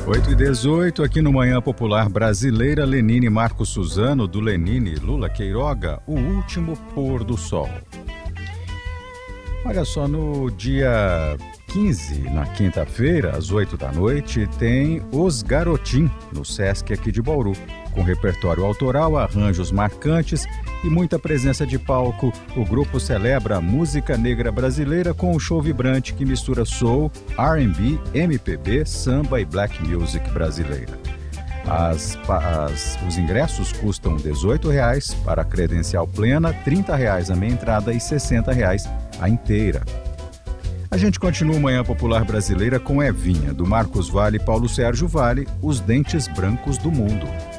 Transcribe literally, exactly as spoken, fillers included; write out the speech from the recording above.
oito e dezoito, aqui no Manhã Popular Brasileira, Lenine Marco Suzano, do Lenine Lula Queiroga, O Último Pôr do Sol. Olha só, no dia quinze, na quinta-feira, às oito da noite, tem Os Garotim, no Sesc aqui de Bauru, com repertório autoral, arranjos marcantes e muita presença de palco. O grupo celebra a música negra brasileira com um show vibrante que mistura soul, R and B, M P B, samba e black music brasileira. As, as, os ingressos custam dezoito reais para a credencial plena, trinta reais a meia entrada e sessenta reais a inteira. A gente continua o Manhã Popular Brasileira com Evinha, do Marcos Valle e Paulo Sérgio Vale, Os Dentes Brancos do Mundo.